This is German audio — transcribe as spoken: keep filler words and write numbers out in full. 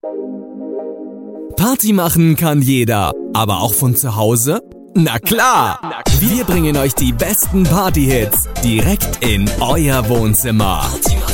Party machen kann jeder, aber auch von zu Hause? Na klar! Wir bringen euch die besten Party-Hits direkt in euer Wohnzimmer.